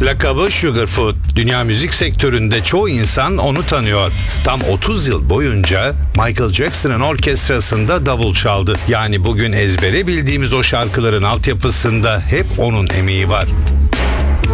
Lakabı Sugarfoot. Dünya müzik sektöründe çoğu insan onu tanıyor. Tam 30 yıl boyunca Michael Jackson'ın orkestrasında davul çaldı. Yani bugün ezbere bildiğimiz o şarkıların altyapısında hep onun emeği var.